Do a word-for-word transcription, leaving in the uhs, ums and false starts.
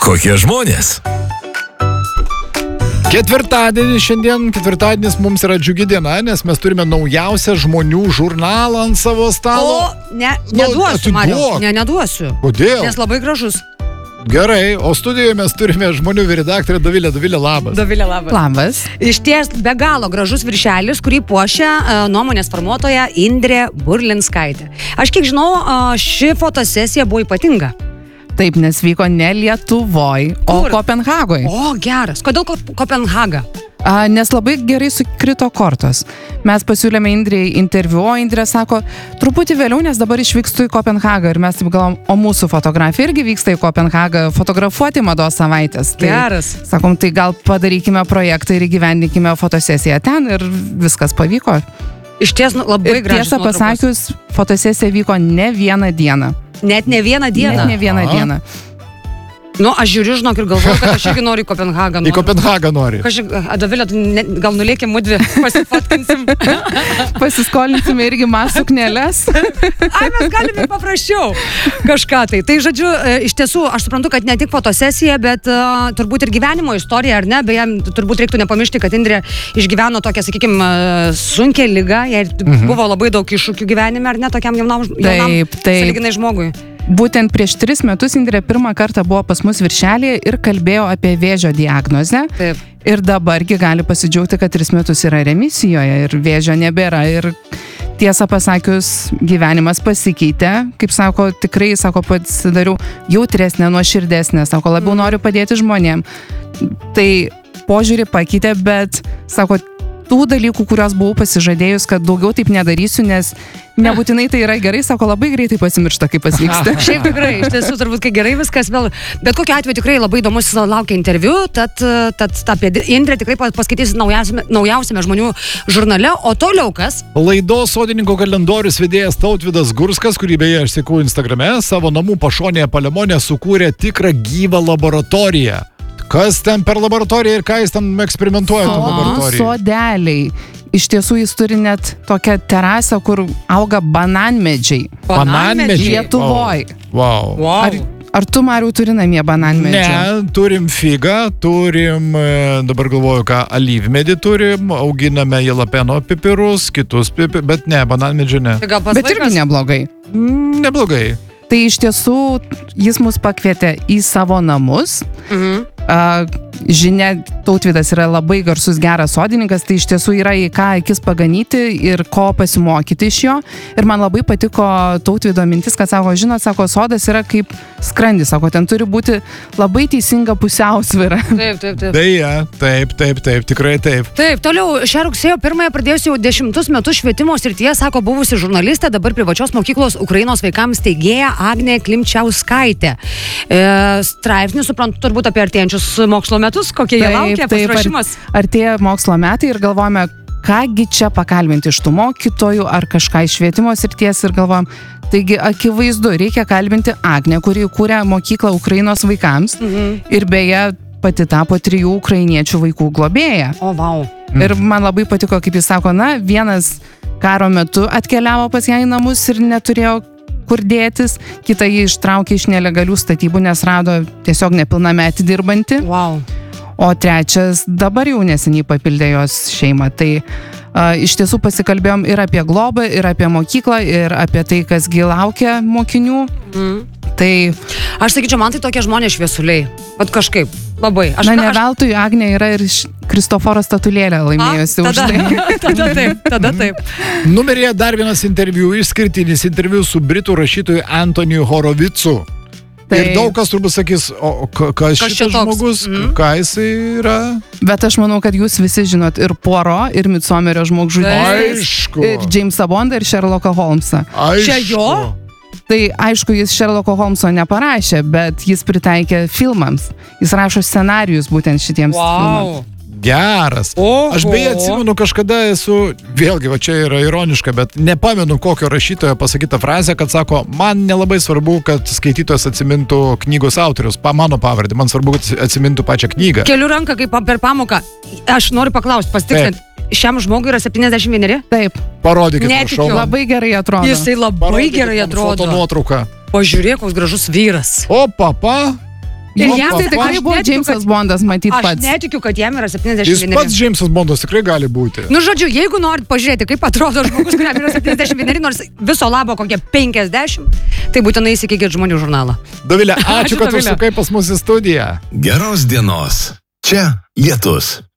Kokie žmonės? Ketvirtadienis šiandien, ketvirtadienis mums yra džiugi diena, nes mes turime naujausią žmonių žurnalą ant savo stalo. O, ne, neduosiu, Nu, Mariau. atiduok. Ne, neduosiu. Kodėl? Nes labai gražus. Gerai, o studijoje mes turime žmonių redaktorę Dovilę. Dovilė, labas. Dovilė, labas. Labas. Iš ties be galo gražus viršelis, kurį puošia uh, nuomonės formuotoja Indrė Burlinskaitė. Aš kiek žinau, uh, ši fotosesija buvo ypatinga. Taip, nes vyko ne Lietuvoj, o Kur? Kopenhagoje. O, geras. Kodėl Ko- Kopenhaga? A, nes labai gerai sukrito kortos. Mes pasiūlėme Indrei interviu, o Indrė sako, truputį vėliau, nes dabar išvykstu į Kopenhagą. Ir mes taip galvom, o mūsų fotografija irgi vyksta į Kopenhagą fotografuoti mados savaitės. Tai, Geras. sakom, tai gal padarykime projektą ir įgyvendinkime fotosesiją ten ir viskas pavyko. Iš ties nu, labai Ir gražus. tiesą pasakius, fotosesija vyko ne vieną dieną. Net ne vieną dieną. Net ne vieną Aha. dieną. Nu, aš žiūriu, žinok, ir galvoju, kad aš irgi noriu į Kopenhagą. Į Kopenhagą nori. Kažkaip, Dovilė, tu ne- gal nulėkim mudvi, pasifotkinsim. Pasiskolinsime irgi masų knelės. Ai, mes galime paprasčiau kažką tai. Tai, žodžiu, e, iš tiesų, aš suprantu, kad ne tik fotosesija, bet uh, turbūt ir gyvenimo istorija, ar ne? Beje, turbūt reiktų nepamiršti, kad Indrė išgyveno tokią, sakykime, sunkią ligą. Jai mhm. buvo labai daug iššūkių gyvenime, ar ne, tokiam jaunam, jaunam Taip, taip. sąlyginai žmogui. Būtent prieš tris metus Indrė pirmą kartą buvo pas mus viršelėje ir kalbėjo apie vėžio diagnozę. Taip. Ir dabargi gali pasidžiaugti, kad tris metus yra remisijoje ir vėžio nebėra. Ir tiesą pasakius, gyvenimas pasikeitė. Kaip sako, tikrai, sako, pasidariau jautresnė, nuoširdesnė. Sako, labiau noriu padėti žmonėm. Tai požiūrį pakeitė, bet, sako, tų dalykų, kuriuos buvau pasižadėjus, kad daugiau taip nedarysiu, nes nebūtinai tai yra gerai, sako, labai greitai pasimiršta, kaip pasvyksta. Šiaip tikrai, iš tiesų, turbūt, kai gerai viskas vėl. Bet kokiu atveju tikrai labai įdomus laukia interviu, tad, tad apie Indrę tikrai paskaitys naujausiame, naujausiame žmonių žurnale. O toliau kas? Laidos Sodininko kalendorius vedėjas Tautvydas Gurskas, kurį beje aš sekau Instagrame, savo namų pašonėje Palemone sukūrė tikrą gyvą laboratoriją. Kas ten per laboratoriją ir ką jis ten eksperimentuoja tą O, laboratoriją? sodeliai. Iš tiesų jis turi net tokią terasą, kur auga bananmedžiai. Bananmedžiai? Lietuvoj. Wow. Wow. Ar, ar tu, Mariau, turi namie bananmedžių? Ne, turim figą, turim, e, dabar galvoju, ką, alyvmedį turim, auginame jalapeno pipirus, kitus pipirus, bet ne, bananmedžių ne. Tai gal pas Bet irgi vaikas? neblogai. Mm, neblogai. Tai iš tiesų jis mus pakvietė į savo namus. Mhm. A, žinia, Tautvydas yra labai garsus geras sodininkas, tai iš tiesų yra į ką akis paganyti ir ko pasimokyti iš jo. Ir man labai patiko Tautvydo mintis, kad sako, žinot, sako, sodas yra kaip skrandis, sako, ten turi būti labai teisinga pusiausvyra. Taip, taip, taip. Deja, taip, taip, taip, tikrai taip. Taip, toliau, šią rugsėjo pirmąją pradėjusi jau dešimtus metus švietimo srityje, sako buvusi žurnalistė, dabar privačios mokyklos Ukrainos vaikams steigėja Agnė Klimčiauskaitė. E, straipsnį, suprantu, turbūt apie artėjančius mokslo metus, kokie jie laukia, pasiruošimas. ar, artėja mokslo metai ir galvojame, kągi čia pakalbinti iš tų mokytojų ar kažką iš švietimo srities ir galvojam, taigi akivaizdu, reikia kalbinti Agnę, kuri įkūrė mokyklą Ukrainos vaikams Mhm. ir beje pati tapo trijų ukrainiečių vaikų globėja. O, vau. Ir man labai patiko, kaip jis sako, na, vienas karo metu atkeliavo pas ją į namus ir neturėjo kur dėtis, kitą jį ištraukė iš nelegalių statybų, nes rado tiesiog nepilnametį dirbantį, Wow. o trečias dabar jau neseniai papildė jos šeimą. Tai a, iš tiesų pasikalbėjom ir apie globą, ir apie mokyklą, ir apie tai, kasgi laukia mokinių. Mm. Tai, Aš sakyčiau, man tai tokie žmonės šviesuliai. Vat kažkaip, labai. Aš, na, ne aš, veltui Agnė yra ir š- Kristoforo statulėlę laimėjusi už tada, tai. tada taip, tada taip. Numeryje dar vienas interviu, išskirtinis interviu su britų rašytoju Anthony Horovicu. Tai- Ir daug kas turbūt sakys, o ka- kas Kas čia šitas toks? žmogus, Mhm. ką jisai yra? Bet aš manau, kad jūs visi žinot ir Poiro, ir Midsomerio žmogžudystės, Aišku. ir Jamesą Bondą, ir Sherlocką Holmesą. Aišku. Čia jo? Tai aišku, jis Sherlocko Holmeso neparašė, bet jis pritaikė filmams. Jis rašo scenarijus būtent šitiems filmams. Wow. Geras. Oho. Aš beje atsimenu, kažkada esu, vėlgi, va čia yra ironiška, bet nepamenu kokio rašytojo pasakytą frazę, kad sako, man nelabai svarbu, kad skaitytojas atsimintų knygos autorius, pa mano pavardį, man svarbu, kad atsimintų pačią knygą. Keliu ranką kaip per pamoką. Aš noriu paklausti, pasitikslinti. Šiam žmogui yra septyniasdešimt vieneri? Taip, Parodykit, Netikiu. prašau. labai gerai atrodo. Jisai labai Parodykit gerai man foto atrodo. nuotrauką. Pažiūrėk, koks gražus vyras. O, papa, Ir Jo, jam tai tai tikrai aš buvo netikiu, Džeimsas kad- Bondas, matyt Aš pats. netikiu, kad jam yra septyniasdešimt Jis vieneri. pats Džeimsas Bondas tikrai gali būti. Nu, žodžiu, jeigu norit pažiūrėti, kaip atrodo žmogus, kuriam yra septyniasdešimt vieneri, nors viso labo kokie penkiasdešimt, tai būtinai įsikykit žmonių žurnalą. Dovilė, ačiū, Ačiū, kad Dovile. užsukai pas mus į studiją. Geros dienos. Čia Lietus.